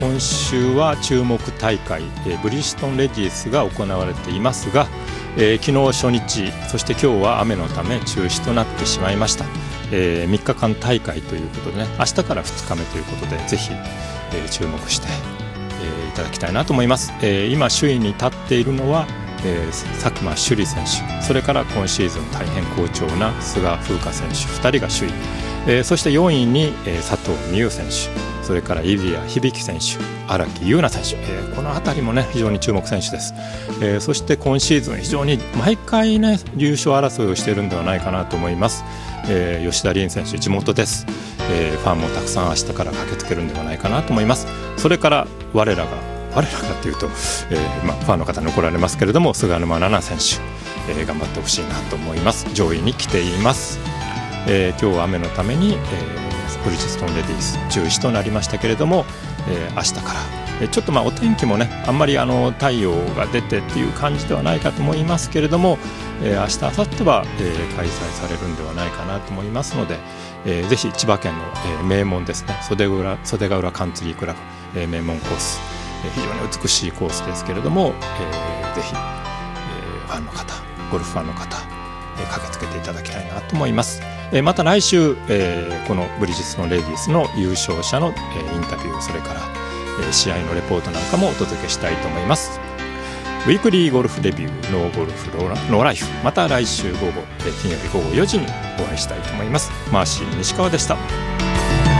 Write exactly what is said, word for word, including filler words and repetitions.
今週は注目大会、えー、ブリヂストンレディースが行われていますが、えー、昨日初日、そして今日は雨のため中止となってしまいました。えー、みっかかん大会ということでね、明日からふつかめということで、ぜひ、えー、注目して、えー、いただきたいなと思います。えー、今首位に立っているのは、えー、佐久間朱莉選手、それから今シーズン大変好調な菅風花選手、ふたりが首位、えー、そしてよんいに、えー、佐藤美優選手、それから入谷響選手、荒木優奈選手、えー、この辺りもね非常に注目選手です。えー、そして今シーズン非常に毎回ね優勝争いをしているんではないかなと思います。えー、吉田鈴選手、地元です。えー、ファンもたくさん明日から駆けつけるんではないかなと思います。それから我らが我らがというと、えーまあ、ファンの方に怒られますけれども、菅沼菜々選手、えー、頑張ってほしいなと思います。上位に来ています。えー、今日は雨のために、えーブリヂストンレディース中止となりましたけれども、えー、明日から、えー、ちょっとまあお天気もねあんまりあの太陽が出てっていう感じではないかと思いますけれども、えー、明日明後日は、えー、開催されるんではないかなと思いますので、えー、ぜひ千葉県の、えー、名門ですね、袖ヶ浦、袖ヶ浦カンツリークラブ、えー、名門コース、えー、非常に美しいコースですけれども、えー、ぜひ、えー、ファンの方、ゴルフファンの方、えー、駆けつけていただきたいなと思います。また来週、えー、このブリヂストンレディースの優勝者の、えー、インタビュー、それから、えー、試合のレポートなんかもお届けしたいと思います。ウィークリーゴルフレビューノーゴルフノーライフ、また来週午後、えー、金曜日午後よじにお会いしたいと思います。マーシー西川でした。